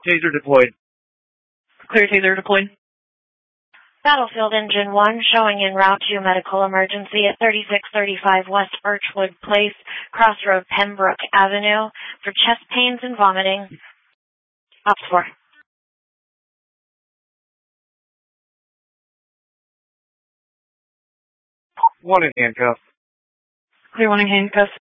Taser deployed. Clear taser deployed. Battlefield Engine 1 showing en route to medical emergency at 3635 West Birchwood Place, Crossroad Pembroke Avenue for chest pains and vomiting. Ops 4. 1 in handcuffs. Clear 1 in handcuffs.